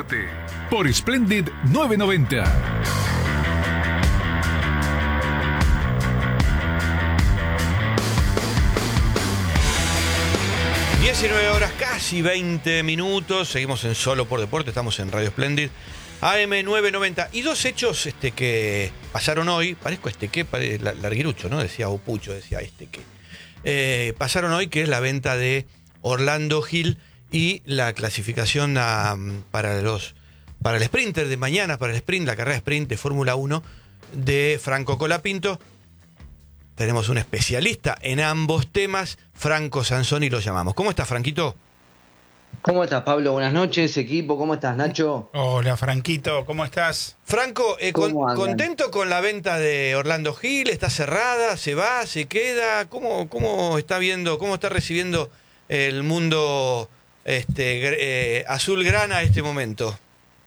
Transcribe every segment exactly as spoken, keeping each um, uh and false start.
deporte por Splendid novecientos noventa. diecinueve horas, casi veinte minutos. Seguimos en Solo por Deporte, estamos en Radio Splendid A M novecientos noventa. Y dos hechos este, que pasaron hoy. Parezco este que, pare, larguirucho, ¿no? Decía Opucho, decía este que. Eh, pasaron hoy, que es la venta de Orlando Gil y la clasificación a, para los para el sprinter de mañana, para el sprint, la carrera sprint de Fórmula uno de Franco Colapinto. Tenemos un especialista en ambos temas, Franco Sansoni, lo llamamos. ¿Cómo estás, Franquito? ¿Cómo estás, Pablo? Buenas noches, equipo. ¿Cómo estás, Nacho? Hola, Franquito. ¿Cómo estás? Franco, eh, con, ¿contento con la venta de Orlando Gil? ¿Está cerrada? ¿Se va? ¿Se queda? ¿Cómo, cómo está viendo, cómo está recibiendo el mundo este, eh, azulgrana este momento?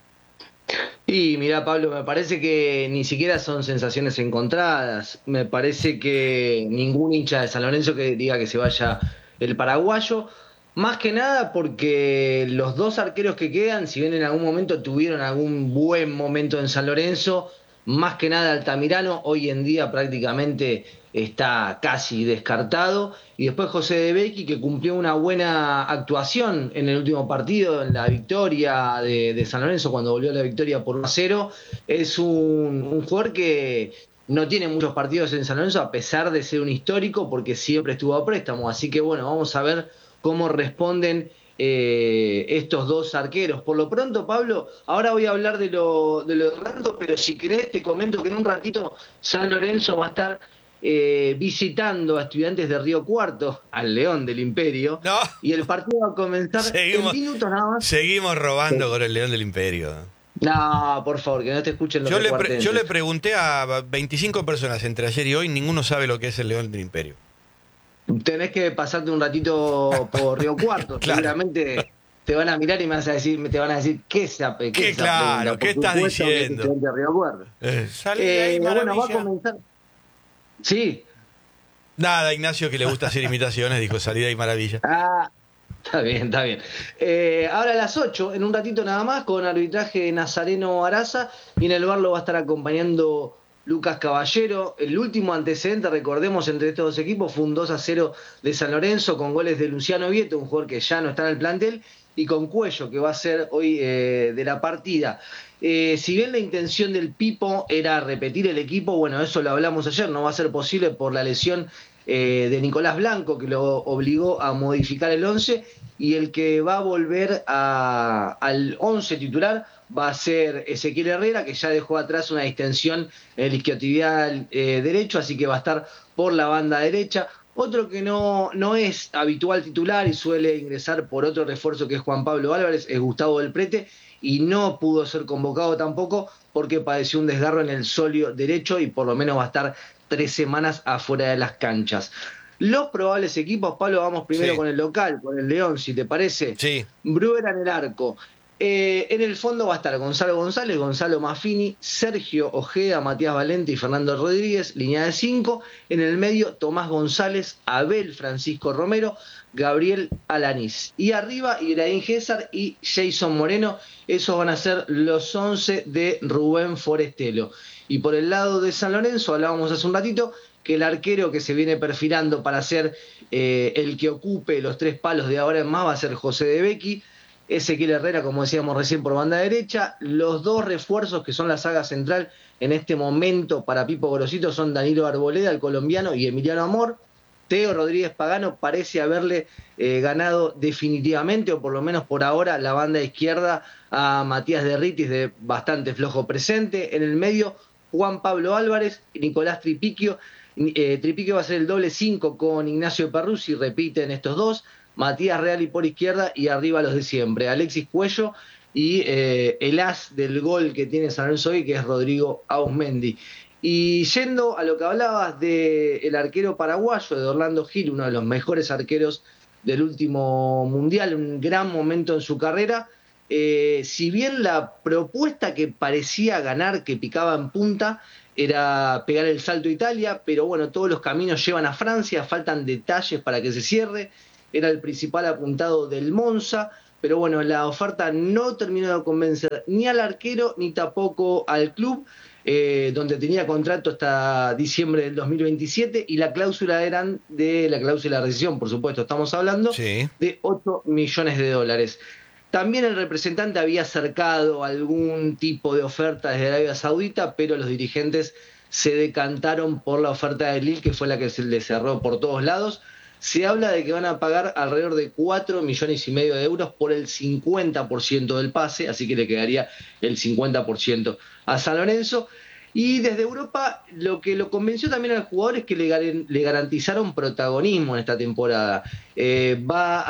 Y mirá, Pablo, me parece que ni siquiera son sensaciones encontradas. Me parece que ningún hincha de San Lorenzo que diga que se vaya el paraguayo. Más que nada porque los dos arqueros que quedan, si bien en algún momento tuvieron algún buen momento en San Lorenzo, más que nada Altamirano hoy en día prácticamente está casi descartado. Y después José De Becchi, que cumplió una buena actuación en el último partido, en la victoria de, de San Lorenzo, cuando volvió a la victoria por uno a cero. Es un, un jugador que no tiene muchos partidos en San Lorenzo, a pesar de ser un histórico, porque siempre estuvo a préstamo. Así que bueno, vamos a ver cómo responden eh, estos dos arqueros. Por lo pronto, Pablo, ahora voy a hablar de lo de lo de Orlando, pero si querés te comento que en un ratito San Lorenzo va a estar eh, visitando a Estudiantes de Río Cuarto, al León del Imperio, no. Y el partido va a comenzar seguimos, en minutos nada más. Seguimos robando sí. con el León del Imperio. No, por favor, que no te escuchen los yo le, pre, yo le pregunté a veinticinco personas entre ayer y hoy, ninguno sabe lo que es el León del Imperio. Tenés que pasarte un ratito por Río Cuarto, claro. Seguramente te van a mirar y me vas a decir, te van a decir qué es esa, qué ¿Qué, esa claro, ¿qué estás diciendo? Que es de Río Cuarto. Eh, salí de ahí, eh, bueno, va a comenzar. Sí. Nada, Ignacio, que le gusta hacer imitaciones, dijo salida y maravilla. Ah, está bien, está bien. Eh, ahora a las ocho, en un ratito nada más, con arbitraje de Nazareno Araza, y en el bar lo va a estar acompañando Lucas Caballero. El último antecedente, recordemos, entre estos dos equipos fue un dos a cero de San Lorenzo, con goles de Luciano Vieto, un jugador que ya no está en el plantel, y con Cuello, que va a ser hoy eh, de la partida. Eh, si bien la intención del Pipo era repetir el equipo, bueno, eso lo hablamos ayer, no va a ser posible por la lesión eh, de Nicolás Blanco, que lo obligó a modificar el once, y el que va a volver a, al once titular va a ser Ezequiel Herrera, que ya dejó atrás una distensión en el isquiotibial eh, derecho, así que va a estar por la banda derecha. Otro que no, no es habitual titular y suele ingresar por otro refuerzo, que es Juan Pablo Álvarez, es Gustavo del Prete, y no pudo ser convocado tampoco porque padeció un desgarro en el sóleo derecho y por lo menos va a estar tres semanas afuera de las canchas. Los probables equipos, Pablo, vamos primero sí. con el local, con el León, si te parece. Sí. Bruera en el arco. Eh, en el fondo va a estar Gonzalo González, Gonzalo Maffini, Sergio Ojeda, Matías Valente y Fernando Rodríguez, línea de cinco. En el medio, Tomás González, Abel Francisco Romero, Gabriel Alanís. Y arriba, Ibrahim Gézar y Jason Moreno. Esos van a ser los once de Rubén Forestelo. Y por el lado de San Lorenzo, hablábamos hace un ratito, que el arquero que se viene perfilando para ser eh, el que ocupe los tres palos de ahora en más va a ser José De Becchi. Ezequiel Herrera, como decíamos recién, por banda derecha. Los dos refuerzos que son la saga central en este momento para Pipo Gorosito son Danilo Arboleda, el colombiano, y Emiliano Amor. Teo Rodríguez Pagano parece haberle eh, ganado definitivamente, o por lo menos por ahora, la banda izquierda a Matías Derritis, de bastante flojo presente. En el medio, Juan Pablo Álvarez y Nicolás Tripiquio. Eh, Tripiquio va a ser el doble cinco con Ignacio Perruzzi, repiten estos dos. Matías Reali por izquierda y arriba los de siempre, Alexis Cuello y eh, el as del gol que tiene San Lorenzo hoy, que es Rodrigo Ausmendi. Y yendo a lo que hablabas del arquero paraguayo, de Orlando Gil, uno de los mejores arqueros del último mundial, un gran momento en su carrera, eh, si bien la propuesta que parecía ganar, que picaba en punta, era pegar el salto a Italia, pero bueno, todos los caminos llevan a Francia, faltan detalles para que se cierre. Era el principal apuntado del Monza, pero bueno, la oferta no terminó de convencer ni al arquero ni tampoco al club, eh, donde tenía contrato hasta diciembre del dos mil veintisiete, y la cláusula eran de la cláusula de rescisión, por supuesto, estamos hablando Sí. de ocho millones de dólares. También el representante había acercado algún tipo de oferta desde Arabia Saudita, pero los dirigentes se decantaron por la oferta de Lille, que fue la que se le cerró por todos lados. Se habla de que van a pagar alrededor de cuatro millones y medio de euros por el cincuenta por ciento del pase, así que le quedaría el cincuenta por ciento a San Lorenzo. Y desde Europa lo que lo convenció también al jugador es que le, gar- le garantizaron protagonismo en esta temporada. Eh, va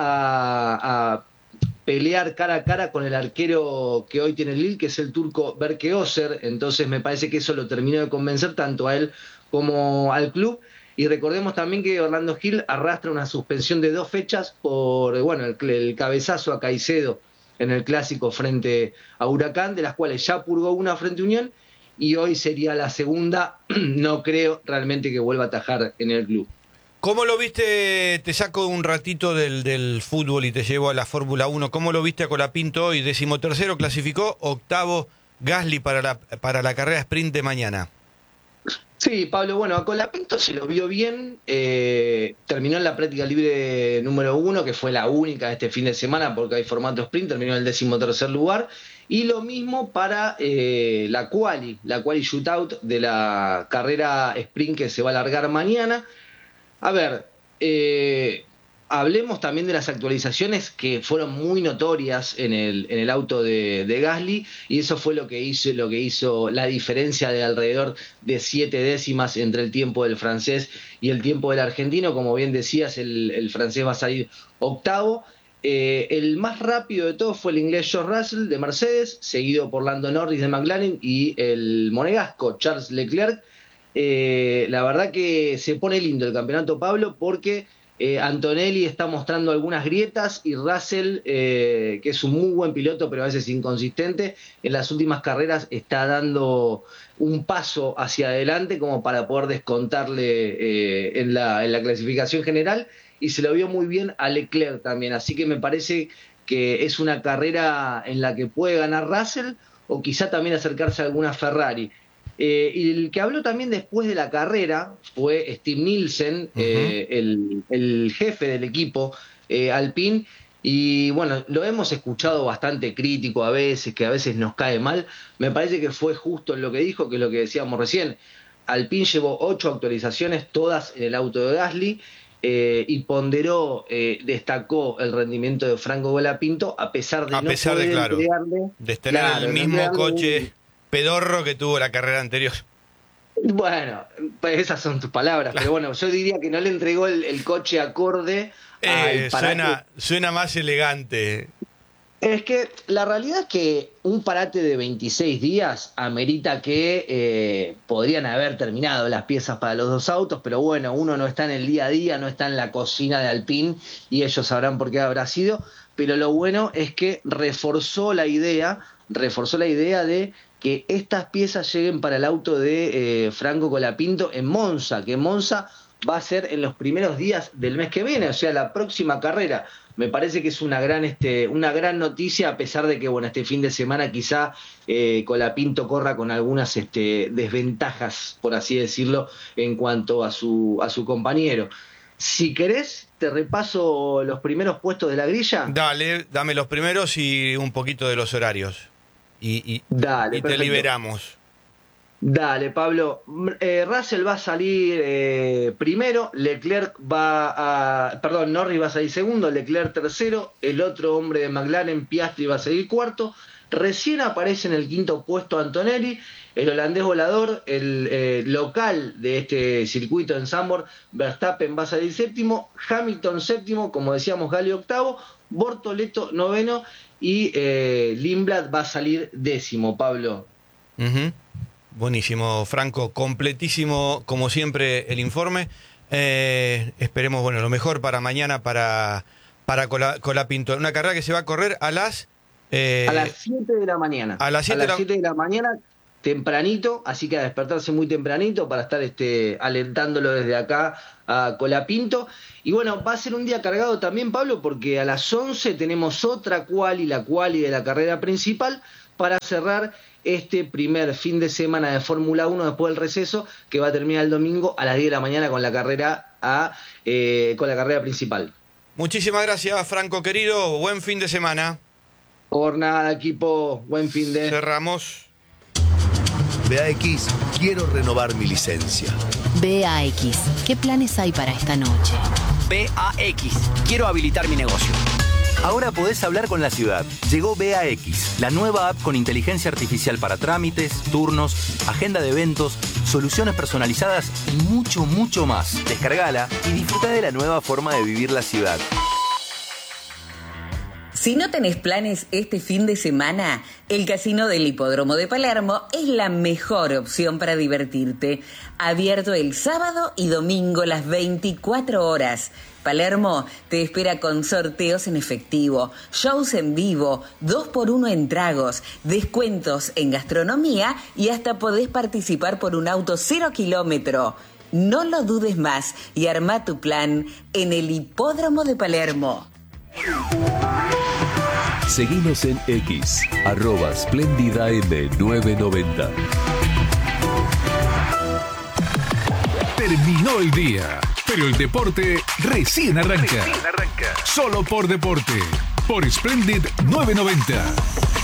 a, a pelear cara a cara con el arquero que hoy tiene el Lille, que es el turco Berke Özer. Entonces me parece que eso lo terminó de convencer tanto a él como al club. Y recordemos también que Orlando Gil arrastra una suspensión de dos fechas por bueno el, el cabezazo a Caicedo en el clásico frente a Huracán, de las cuales ya purgó una frente a Unión, y hoy sería la segunda. No creo realmente que vuelva a atajar en el club. ¿Cómo lo viste? Te saco un ratito del, del fútbol y te llevo a la Fórmula uno. ¿Cómo lo viste a Colapinto hoy? Decimotercero clasificó, octavo Gasly para la, para la carrera sprint de mañana. Sí, Pablo, bueno, a Colapinto se lo vio bien, eh, terminó en la práctica libre número uno, que fue la única de este fin de semana porque hay formato sprint, terminó en el decimotercer lugar, y lo mismo para eh, la quali, la quali shootout de la carrera sprint que se va a alargar mañana. A ver, eh, hablemos también de las actualizaciones que fueron muy notorias en el, en el auto de, de Gasly, y eso fue lo que hizo, lo que hizo la diferencia de alrededor de siete décimas entre el tiempo del francés y el tiempo del argentino. Como bien decías, el, el francés va a salir octavo. Eh, el más rápido de todos fue el inglés George Russell de Mercedes, seguido por Lando Norris de McLaren y el monegasco Charles Leclerc. Eh, la verdad que se pone lindo el campeonato, Pablo, porque eh, Antonelli está mostrando algunas grietas y Russell, eh, que es un muy buen piloto pero a veces inconsistente, en las últimas carreras está dando un paso hacia adelante como para poder descontarle eh, en, la, en la clasificación general, y se lo vio muy bien a Leclerc también, así que me parece que es una carrera en la que puede ganar Russell o quizá también acercarse a alguna Ferrari. Eh, y el que habló también después de la carrera fue Steve Nielsen, uh-huh. eh, el, el jefe del equipo eh, Alpine, y bueno, lo hemos escuchado bastante crítico a veces, que a veces nos cae mal. Me parece que fue justo en lo que dijo, que es lo que decíamos recién. Alpine llevó ocho actualizaciones, todas en el auto de Gasly, eh, y ponderó, eh, destacó el rendimiento de Franco Colapinto, a pesar de a no pesar poder de, claro, entregarle, de tener claro, el mismo no coche un... pedorro que tuvo la carrera anterior. Bueno, pues esas son tus palabras, pero bueno, yo diría que no le entregó el, el coche acorde eh, al parate. Suena, suena más elegante. Es que la realidad es que un parate de veintiséis días amerita que eh, podrían haber terminado las piezas para los dos autos, pero bueno, uno no está en el día a día, no está en la cocina de Alpine y ellos sabrán por qué habrá sido, pero lo bueno es que reforzó la idea, reforzó la idea de que estas piezas lleguen para el auto de eh, Franco Colapinto en Monza, que Monza va a ser en los primeros días del mes que viene, o sea, la próxima carrera. Me parece que es una gran este, una gran noticia, a pesar de que bueno, este fin de semana quizá eh, Colapinto corra con algunas este, desventajas, por así decirlo, en cuanto a su, a su compañero. Si querés, te repaso los primeros puestos de la grilla. Dale, dame los primeros y un poquito de los horarios. Y, y, Dale, y te perfecto. liberamos. Dale, Pablo. Eh, Russell va a salir eh, primero, Leclerc va a... Perdón, Norris va a salir segundo, Leclerc tercero, el otro hombre de McLaren, Piastri, va a salir cuarto. Recién aparece en el quinto puesto Antonelli, el holandés volador, el eh, local de este circuito en Zandvoort, Verstappen va a salir séptimo, Hamilton séptimo, como decíamos, Gasly octavo, Bortoleto noveno y eh, Lindblad va a salir décimo, Pablo. Uh-huh. Buenísimo, Franco, completísimo como siempre el informe. Eh, esperemos bueno lo mejor para mañana para, para Colapinto. Una carrera que se va a correr a las... Eh, a las siete de la mañana. A las siete de la mañana, tempranito, así que a despertarse muy tempranito para estar este, alentándolo desde acá a Colapinto. Y bueno, va a ser un día cargado también, Pablo, porque a las once tenemos otra quali, la quali de la carrera principal, para cerrar este primer fin de semana de Fórmula uno después del receso, que va a terminar el domingo a las diez de la mañana con la carrera, a, eh, con la carrera principal. Muchísimas gracias, Franco querido. Buen fin de semana. Por nada, equipo. Buen fin de... Cerramos. B A X, quiero renovar mi licencia. B A X, ¿qué planes hay para esta noche? B A X, quiero habilitar mi negocio. Ahora podés hablar con la ciudad. Llegó B A X, la nueva app con inteligencia artificial para trámites, turnos, agenda de eventos, soluciones personalizadas y mucho, mucho más. Descargala y disfruta de la nueva forma de vivir la ciudad. Si no tenés planes este fin de semana, el Casino del Hipódromo de Palermo es la mejor opción para divertirte. Abierto el sábado y domingo las veinticuatro horas. Palermo te espera con sorteos en efectivo, shows en vivo, dos por uno en tragos, descuentos en gastronomía y hasta podés participar por un auto cero kilómetro. No lo dudes más y armá tu plan en el Hipódromo de Palermo. Seguinos en X, arroba Splendida M novecientos noventa. Terminó el día, pero el deporte recién arranca. Recién arranca. Solo por deporte, por Splendid novecientos noventa.